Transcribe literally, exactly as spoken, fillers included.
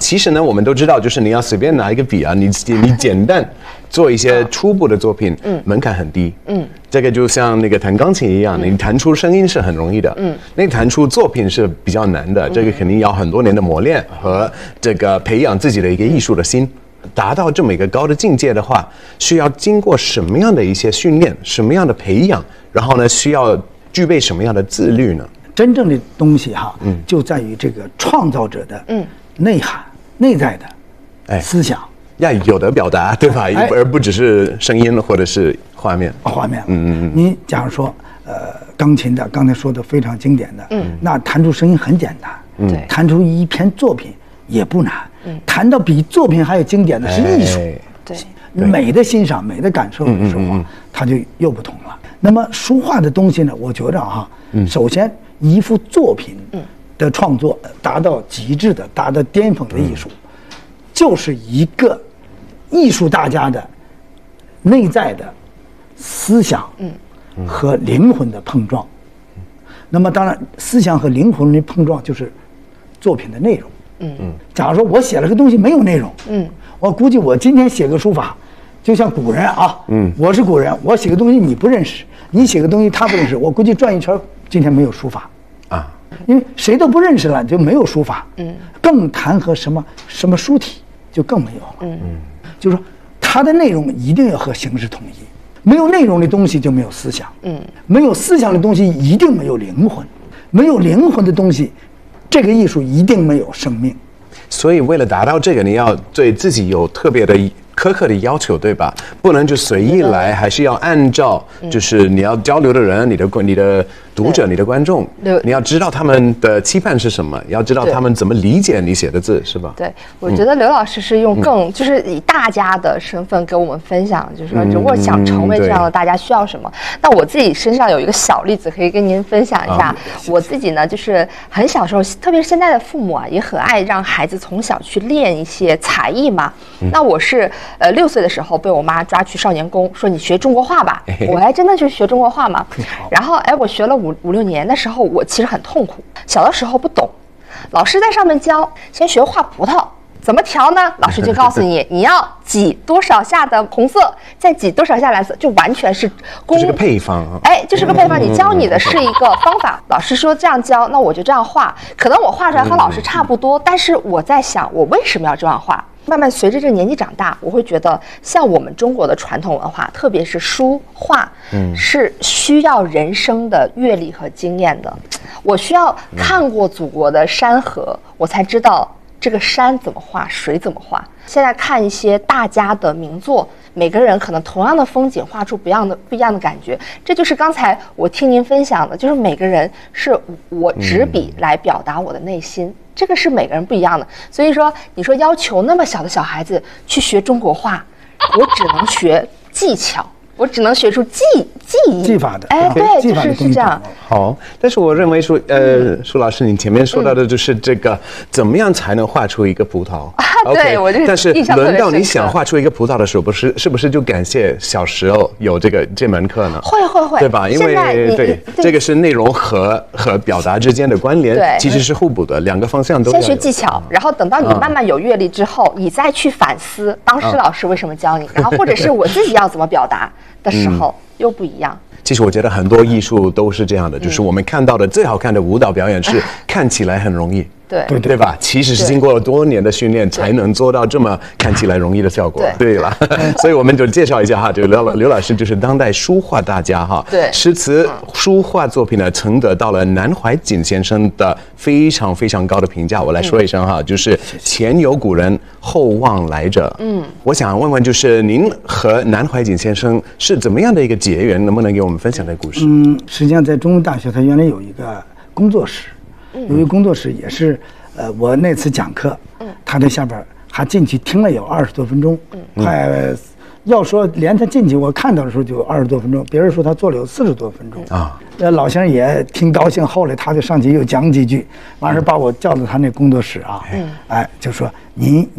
其实呢，我们都知道，就是你要随便拿一个笔啊，你你简单做一些初步的作品，嗯，门槛很低，嗯，这个就像那个弹钢琴一样，嗯、你弹出声音是很容易的，嗯，那弹出作品是比较难的，嗯、这个肯定要很多年的磨练和这个培养自己的一个艺术的心。达到这么一个高的境界的话，需要经过什么样的一些训练，什么样的培养，然后呢，需要具备什么样的自律呢？ 真正的东西哈，嗯，就在于这个创造者的嗯内涵、嗯、内在的哎思想， 要有的表达，对吧？哎、而不只是声音或者是画面。 画面，嗯嗯嗯。你假如说，呃，钢琴的，刚才说的非常经典的，嗯，那弹出声音很简单，嗯，弹出一篇作品也不难。嗯，谈到比作品还有经典的是艺术，哎、对美的欣赏、美的感受的时候，嗯嗯嗯、它就又不同了。那么书画的东西呢，我觉着哈，嗯、首先一幅作品的创作达到极致的、达到巅峰的艺术，嗯、就是一个艺术大家的内在的思想和灵魂的碰撞。嗯、那么当然，思想和灵魂的碰撞就是作品的内容。嗯嗯，假如说我写了个东西没有内容，嗯，我估计我今天写个书法，就像古人啊，嗯，我是古人，我写个东西你不认识，你写个东西他不认识，我估计转一圈今天没有书法啊，因为谁都不认识了就没有书法，嗯，更谈和什么什么书体就更没有了，嗯嗯，就是说它的内容一定要和形式统一，没有内容的东西就没有思想，嗯，没有思想的东西一定没有灵魂，没有灵魂的东西。这个艺术一定没有生命， 所以为了达到这个，你要对自己有特别的苛刻的要求，对吧？不能就随意来，还是要按照就是你要交流的人、你的你的读者、你的观众，你要知道他们的期盼是什么，要知道他们怎么理解你写的字，是吧？ 对，我觉得刘老师是用更、嗯、就是以大家的身份给我们分享，就是说如果想成为这样的大家需要什么。那、嗯、我自己身上有一个小例子可以跟您分享一下。啊、我自己呢，就是很小时候，特别是现在的父母啊，也很爱让孩子从小去练一些才艺嘛。嗯、那我是。呃，六岁的时候被我妈抓去少年宫，说你学中国画吧。我还真的去学中国画嘛。然后，哎，我学了五五六年的时候，我其实很痛苦。小的时候不懂，老师在上面教，先学画葡萄，怎么调呢？老师就告诉你，你要挤多少下的红色，再挤多少下蓝色，就完全是功。 这是个配方啊。 哎，就是个配方，你教你的是一个方法。老师说这样教，那我就这样画。可能我画出来和老师差不多，但是我在想，我为什么要这样画？慢慢随着这个年纪长大，我会觉得像我们中国的传统文化，特别是书画，嗯，是需要人生的阅历和经验的。我需要看过祖国的山河，我才知道这个山怎么画，水怎么画。现在看一些大家的名作，每个人可能同样的风景画出不一样的不一样的感觉。这就是刚才我听您分享的，就是每个人是我执笔来表达我的内心。嗯，这个是每个人不一样的，所以说你说要求那么小的小孩子去学中国画，我只能学技巧，我只能学出技技艺技法的， 哎，对，就是是这样。 好，但是我认为说，呃，舒老师，你前面说到的就是这个，怎么样才能画出一个葡萄？ 啊，对，我这但是轮到你想画出一个葡萄的时候，不是是不是就感谢小时候有这个这门课呢？ 会会会， 对吧？因为对这个是内容和和表达之间的关联，其实是互补的，两个方向都要。 先学技巧，然后等到你慢慢有阅历之后，你再去反思当时老师为什么教你，然后或者是我自己要怎么表达的时候又不一样。 其实我觉得很多艺术都是这样的，就是我们看到的最好看的舞蹈表演是看起来很容易， 对对对吧？其实是经过了多年的训练才能做到这么看起来容易的效果。对了，所以我们就介绍一下哈，就刘刘老师就是当代书画大家哈， 对， 诗词书画作品呢曾得到了南怀瑾先生的非常非常高的评价。我来说一声哈，就是前有古人，后望来者。嗯，我想问问，就是您和南怀瑾先生是怎么样的一个结缘？能不能给我们分享这个故事？ 嗯，实际上在中文大学，它原来有一个工作室。有一个工作室也是，呃，我那次讲课，他在下边还进去听了有二十多分钟，快要说连他进去我看到的时候就有二十多分钟，别人说他做了有四十多分钟啊。呃，老先生也挺高兴，后来他就上去又讲几句，完事把我叫到他那工作室啊，哎，就说您。